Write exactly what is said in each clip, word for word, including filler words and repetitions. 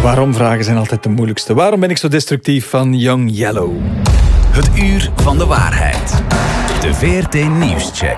Waarom-vragen zijn altijd de moeilijkste. Waarom ben ik zo destructief van Young Yellow? Het uur van de waarheid. De V R T Nieuwscheck.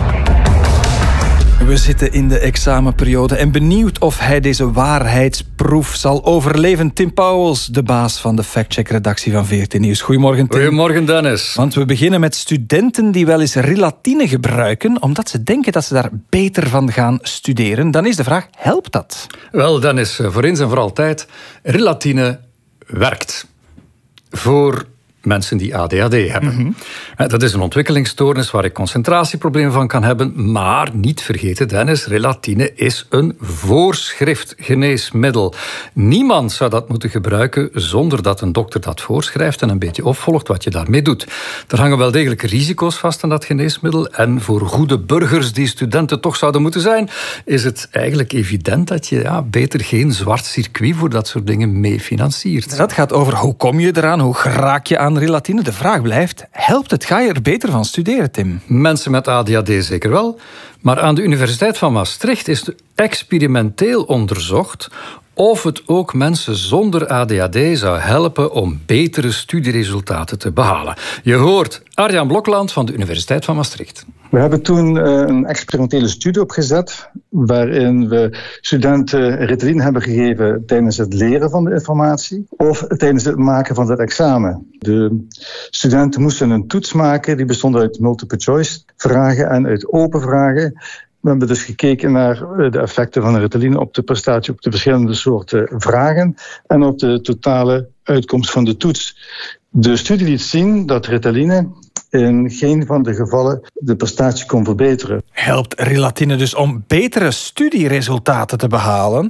We zitten in de examenperiode en benieuwd of hij deze waarheidsproef zal overleven. Tim Pauwels, de baas van de factcheck-redactie van V R T Nieuws. Goedemorgen, Tim. Goedemorgen, Dennis. Want we beginnen met studenten die wel eens relatine gebruiken omdat ze denken dat ze daar beter van gaan studeren. Dan is de vraag, helpt dat? Wel, Dennis, voor eens en voor altijd, relatine werkt. Voor mensen die A D H D hebben. Mm-hmm. Dat is een ontwikkelingsstoornis waar ik concentratieproblemen van kan hebben. Maar niet vergeten, Dennis, relatine is een voorschriftgeneesmiddel. Niemand zou dat moeten gebruiken zonder dat een dokter dat voorschrijft en een beetje opvolgt wat je daarmee doet. Er hangen wel degelijk risico's vast aan dat geneesmiddel. En voor goede burgers die studenten toch zouden moeten zijn, is het eigenlijk evident dat je ja, beter geen zwart circuit voor dat soort dingen mee financiert. Dat gaat over hoe kom je eraan, hoe geraak je aan relatine. De vraag blijft, helpt het? Ga je er beter van studeren, Tim? Mensen met A D H D zeker wel. Maar aan de Universiteit van Maastricht is experimenteel onderzocht of het ook mensen zonder A D H D zou helpen om betere studieresultaten te behalen. Je hoort Arjan Blokland van de Universiteit van Maastricht. We hebben toen een experimentele studie opgezet waarin we studenten Ritalin hebben gegeven tijdens het leren van de informatie of tijdens het maken van het examen. De studenten moesten een toets maken die bestond uit multiple choice vragen en uit open vragen. We hebben dus gekeken naar de effecten van Ritalin op de prestatie op de verschillende soorten vragen en op de totale uitkomst van de toets. De studie liet zien dat Ritalin in geen van de gevallen de prestatie kon verbeteren. Helpt relatine dus om betere studieresultaten te behalen?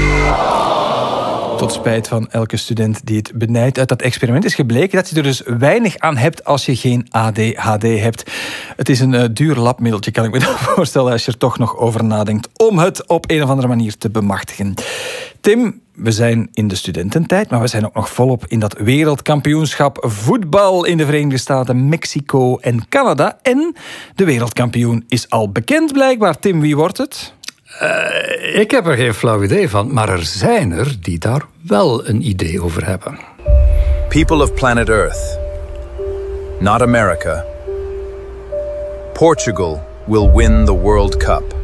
Tot spijt van elke student die het benijdt. Uit dat experiment is gebleken dat je er dus weinig aan hebt als je geen A D H D hebt. Het is een uh, duur labmiddeltje, kan ik me dan voorstellen, als je er toch nog over nadenkt om het op een of andere manier te bemachtigen. Tim, we zijn in de studententijd, maar we zijn ook nog volop in dat wereldkampioenschap voetbal in de Verenigde Staten, Mexico en Canada. En de wereldkampioen is al bekend blijkbaar. Tim, wie wordt het? Uh, ik heb er geen flauw idee van, maar er zijn er die daar wel een idee over hebben. People of planet Earth. Not America. Portugal will win the World Cup.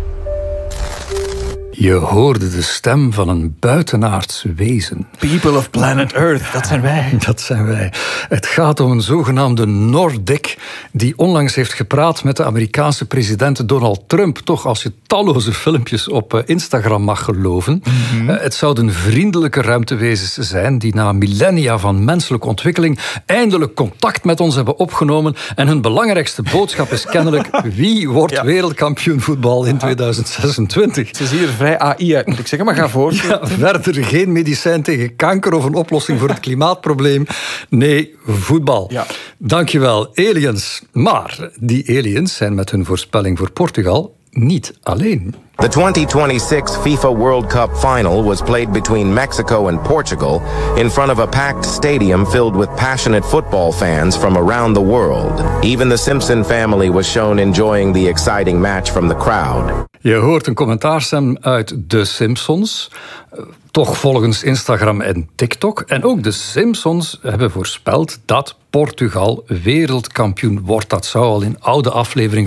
Je hoorde de stem van een buitenaards wezen. People of planet Earth, dat zijn wij. Dat zijn wij. Het gaat om een zogenaamde Nordic die onlangs heeft gepraat met de Amerikaanse president Donald Trump. Toch, als je talloze filmpjes op Instagram mag geloven. Mm-hmm. Het zouden een vriendelijke ruimtewezens zijn die na millennia van menselijke ontwikkeling eindelijk contact met ons hebben opgenomen. En hun belangrijkste boodschap is kennelijk: wie wordt ja. wereldkampioen voetbal in tweeduizend zesentwintig? Ze zien er vrij A I uit, moet ik zeggen, maar ga voor. Ja, verder geen medicijn tegen kanker of een oplossing voor het klimaatprobleem. Nee, voetbal. Ja. Dankjewel, aliens. Maar die aliens zijn met hun voorspelling voor Portugal niet alleen. The twenty twenty-six FIFA World Cup final was played between Mexico and Portugal in front of a packed stadium filled with passionate football fans from around the world. Even the Simpson family was shown enjoying the exciting match from the crowd. Je hoort een commentaarstem uit The Simpsons, toch volgens Instagram en TikTok. En ook de Simpsons hebben voorspeld dat Portugal wereldkampioen wordt. Dat zou al in oude afleveringen